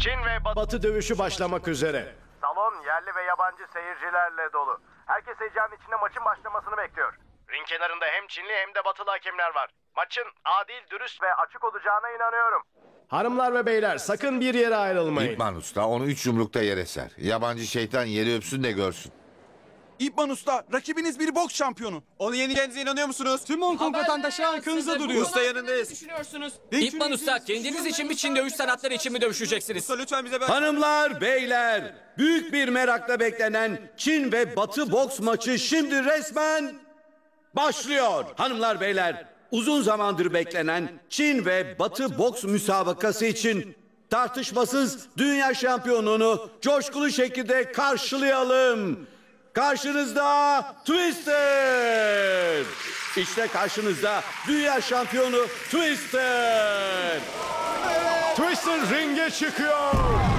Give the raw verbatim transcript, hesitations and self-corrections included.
Çin ve Batı dövüşü başlamak üzere. Salon yerli ve yabancı seyircilerle dolu. Herkes heyecanın içinde maçın başlamasını bekliyor. Ring kenarında hem Çinli hem de Batılı hakemler var. Maçın adil, dürüst ve... Ve açık olacağına inanıyorum. Hanımlar ve beyler sakın bir yere ayrılmayın. İpman Usta onu üç yumrukta yere ser. Yabancı şeytan yeri öpsün de görsün. İpman Usta, rakibiniz bir boks şampiyonu. Onu yeneceğinize inanıyor musunuz? Tüm Hong Kong vatandaşı arkanızda duruyor. Usta yanındayız. Düşünüyorsunuz. Ne İpman Usta kendiniz için mi Çin dövüş sanatları için mi dövüşeceksiniz? Usta lütfen bize ver. Hanımlar, beyler, büyük bir merakla beklenen Çin ve Batı boks maçı şimdi resmen başlıyor. Hanımlar, beyler, uzun zamandır beklenen Çin ve Batı boks müsabakası için tartışmasız dünya şampiyonunu coşkulu şekilde karşılayalım. Karşınızda Twister. İşte karşınızda dünya şampiyonu Twister. Twister ringe çıkıyor.